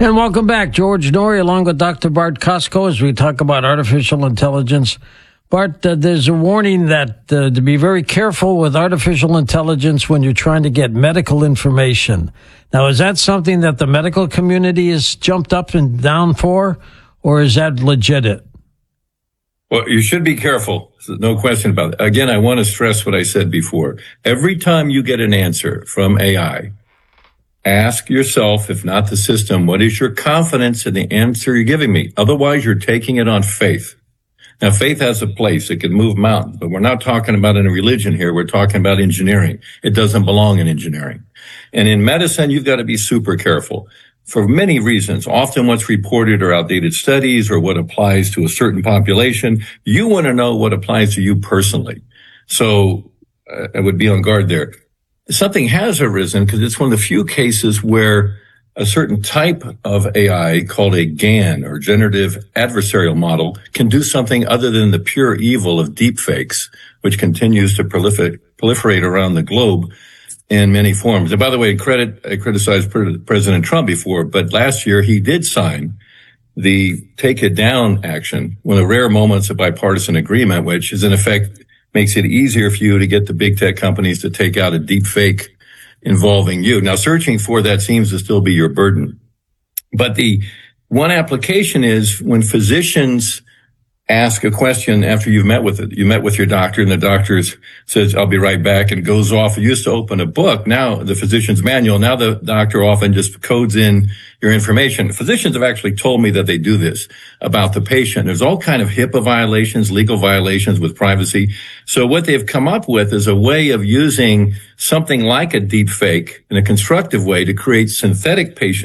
And welcome back, George Noory, along with Dr. Bart Costco, as we talk about artificial intelligence. Bart, there's a warning that to be very careful with artificial intelligence when you're trying to get medical information. Now, is that something that the medical community has jumped up and down for, or is that legit? Well, you should be careful. No question about it. Again, I want to stress what I said before. Every time you get an answer from AI, ask yourself, if not the system, what is your confidence in the answer you're giving me? Otherwise, you're taking it on faith. Now, faith has a place. It can move mountains, but we're not talking about in a religion here. We're talking about engineering. It doesn't belong in engineering. And in medicine, you've got to be super careful for many reasons. Often what's reported are outdated studies or what applies to a certain population. You want to know what applies to you personally. So I would be on guard there. Something has arisen because it's one of the few cases where a certain type of AI called a GAN, or generative adversarial model, can do something other than the pure evil of deepfakes, which continues to proliferate around the globe in many forms. And by the way, I criticized President Trump before, but last year he did sign the Take It Down action, one of the rare moments of bipartisan agreement, which is in effect makes it easier for you to get the big tech companies to take out a deep fake involving you. Now, searching for that seems to still be your burden. But the one application is when physicians ask a question after you've met with it. You met with your doctor and the doctor says, I'll be right back, and goes off. You used to open a book. Now the physician's manual. Now the doctor often just codes in your information. Physicians have actually told me that they do this about the patient. There's all kind of HIPAA violations, legal violations with privacy. So what they've come up with is a way of using something like a deep fake in a constructive way to create synthetic patients